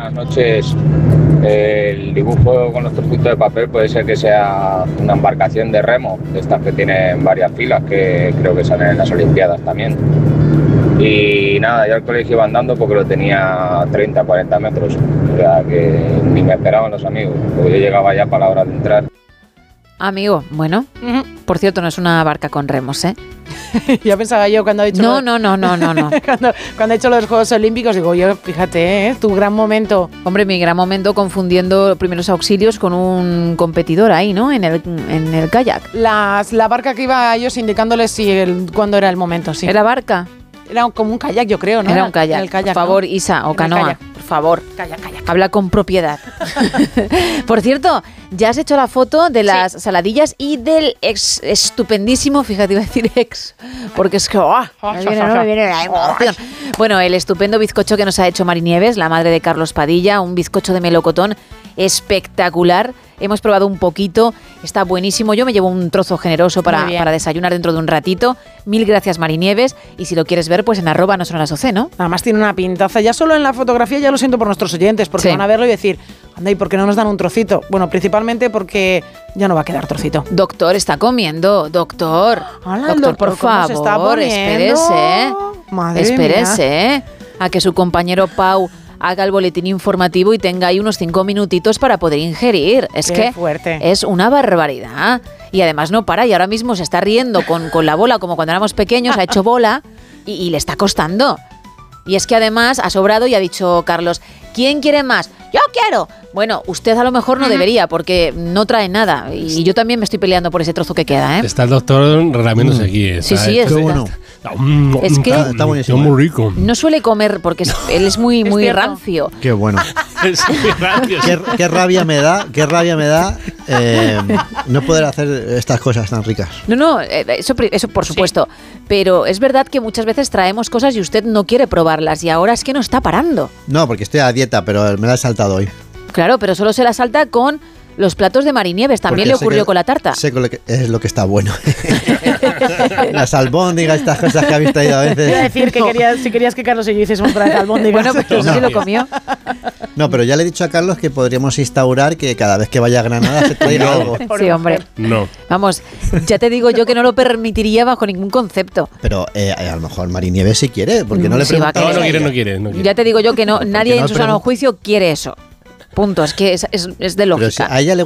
buenas noches. El dibujo con los trocitos de papel puede ser que sea una embarcación de remo, de estas que tienen varias filas, que creo que salen en las Olimpiadas también. Y nada, yo al colegio iba andando porque lo tenía 30, 40 metros. O sea que ni me esperaban los amigos, porque yo llegaba ya para la hora de entrar. Amigo, bueno, por cierto, no es una barca con remos, ¿eh? Ya pensaba yo cuando ha dicho... No. cuando ha hecho los Juegos Olímpicos, digo yo, fíjate, tu gran momento. Hombre, mi gran momento confundiendo primeros auxilios con un competidor ahí, ¿no? En el kayak. La barca que iba a ellos indicándoles cuándo era el momento, sí. ¿Era barca? Era como un kayak, yo creo, ¿no? Era un kayak. El kayak, por favor, ¿no? Isa, o En canoa. el kayak. Por favor. Kayak. Habla con propiedad. Por cierto, ya has hecho la foto de las saladillas y del estupendísimo, fíjate, iba a decir porque es que me viene la emoción. Bueno, el estupendo bizcocho que nos ha hecho Mari Nieves, la madre de Carlos Padilla, un bizcocho de melocotón espectacular. Hemos probado un poquito, está buenísimo. Yo me llevo un trozo generoso para desayunar dentro de un ratito. Mil gracias, Mari Nieves. Y si lo quieres ver, pues en @nosonolasOC, ¿no? Además tiene una pintaza. Ya solo en la fotografía ya lo siento por nuestros oyentes, porque van a verlo y decir, anda, ¿y por qué no nos dan un trocito? Bueno, principalmente porque ya no va a quedar trocito. Doctor, está comiendo. Doctor, por favor, espérese. Espérese, a que su compañero Pau haga el boletín informativo y tenga ahí unos 5 minutitos para poder ingerir. Es que fuerte. Es una barbaridad. Y además no para, y ahora mismo se está riendo con la bola, como cuando éramos pequeños, ha hecho bola y le está costando. Y es que además ha sobrado y ha dicho Carlos, ¿quién quiere más? ¡Yo quiero! Bueno, usted a lo mejor no debería, porque no trae nada. Y yo también me estoy peleando por ese trozo que queda, ¿eh? Está el doctor relamiéndose aquí. Sí, es bueno. Es que está buenísimo. Muy rico. No suele comer porque él es muy rancio. Qué bueno. Es muy rancio. Qué rabia me da no poder hacer estas cosas tan ricas. No, eso por supuesto. Pero es verdad que muchas veces traemos cosas y usted no quiere probarlas y ahora es que no está parando. No, porque estoy a dieta, pero me la he saltado hoy. Claro, pero solo se la salta con los platos de Mari Nieves. También le ocurrió con la tarta. Sé que es lo que está bueno. Las albóndigas, estas cosas que habéis traído a veces. Iba a decir que si querías que Carlos y yo hiciésemos para las albóndigas. Bueno, pues sí lo comió. No, pero ya le he dicho a Carlos que podríamos instaurar que cada vez que vaya a Granada se traiga algo. Sí, hombre. No. Vamos, ya te digo yo que no lo permitiría bajo ningún concepto. Pero a lo mejor Mari Nieves sí quiere, porque no le preguntaba. No quiere. Ya te digo yo que no, nadie en su sano juicio quiere eso. Punto, es que es de lógica. Pero si a ella le